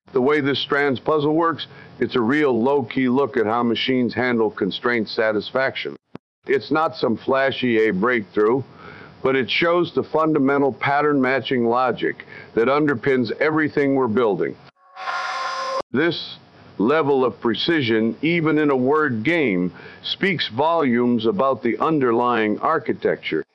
The way this Strands puzzle works, it's a real low-key look at how machines handle constraint satisfaction. It's not some flashy breakthrough, but it shows the fundamental pattern-matching logic that underpins everything we're building. This level of precision, even in a word game, speaks volumes about the underlying architecture.